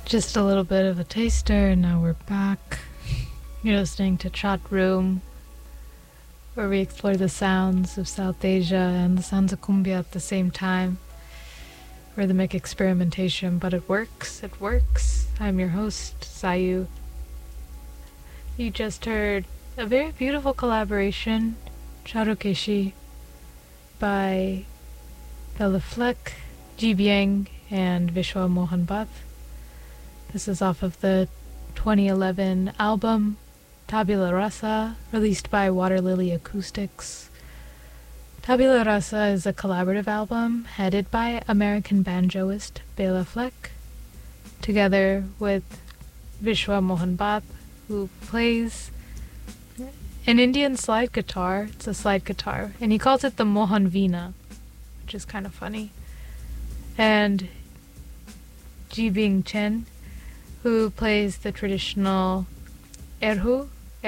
Just a little bit of a taster, and now we're back. You're listening to Chat Room, where we explore the sounds of South Asia and the sounds of cumbia at the same time. Rhythmic experimentation, but it works. It works. I'm your host, Sayu. You just heard a very beautiful collaboration, Charukeshi, by Bella Fleck, Ji Bieng, and Vishwa Mohan Bhatt. This is off of the 2011 album Tabula Rasa, released by Water Lily Acoustics. Tabula Rasa is a collaborative album headed by American banjoist Bela Fleck, together with Vishwa Mohan Bhatt, who plays an Indian slide guitar. It's a slide guitar, and he calls it the Mohan Veena, which is kind of funny. And Ji Bing Chen, who plays the traditional eru,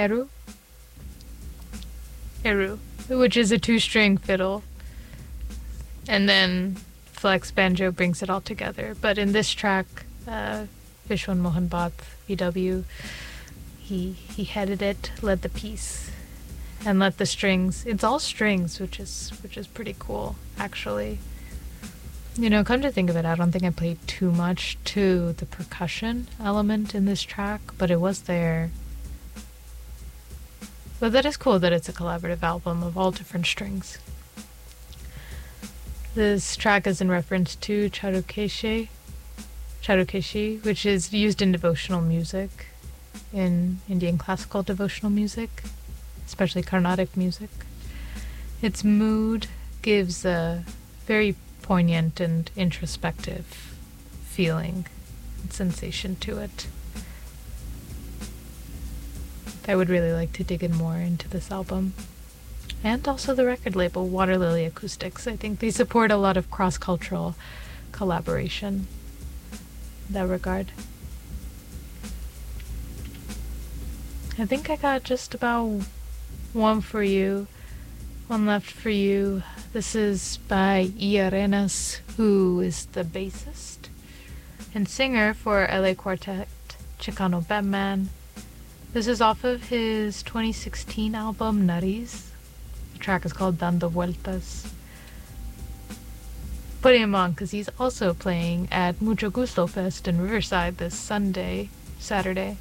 which is a two-string fiddle. And then Flex Banjo brings it all together. But in this track, Vishwan Mohan Bhatt, VW, he headed it, led the piece, and let the strings. It's all strings, which is pretty cool, actually. You know, come to think of it, I don't think I played too much to the percussion element in this track, but it was there. But that is cool that it's a collaborative album of all different strings. This track is in reference to Charukeshi, which is used in devotional music, in Indian classical devotional music, especially Carnatic music. Its mood gives a very poignant and introspective feeling and sensation to it. I would really like to dig in more into this album. And also the record label, Water Lily Acoustics. I think they support a lot of cross-cultural collaboration in that regard. I think I got just about one left for you. This is by E. Arenas, who is the bassist and singer for LA Quartet Chicano Batman. This is off of his 2016 album, Nariz. The track is called Dando Vueltas. Putting him on because he's also playing at Mucho Gusto Fest in Riverside this Saturday.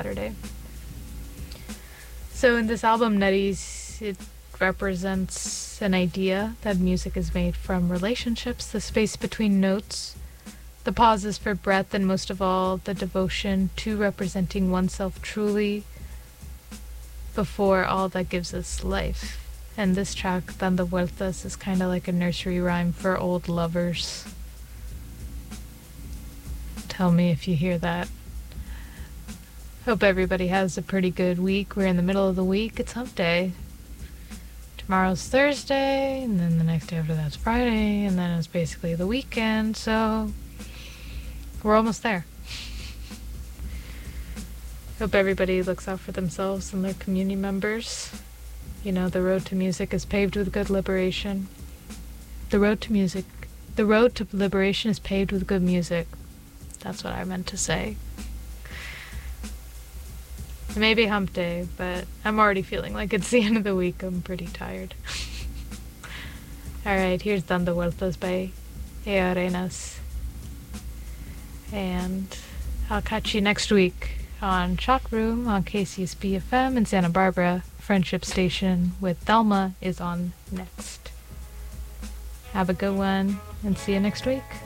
So in this album, Nariz, it represents an idea that music is made from relationships, the space between notes, the pauses for breath, and most of all, the devotion to representing oneself truly before all that gives us life. And this track, Dando Vueltas, is kind of like a nursery rhyme for old lovers. Tell me if you hear that. Hope everybody has a pretty good week. We're in the middle of the week. It's hump day. Tomorrow's Thursday, and then the next day after that's Friday, and then it's basically the weekend, so we're almost there. Hope everybody looks out for themselves and their community members. You know, the road to music is paved with good liberation. The road to liberation is paved with good music. That's what I meant to say. It may be hump day, but I'm already feeling like it's the end of the week. I'm pretty tired. Alright, here's Dando Vueltas by E. Arenas. And I'll catch you next week on Chat Room on KCSB FM in Santa Barbara. Friendship Station with Thelma is on next. Have a good one, and see you next week.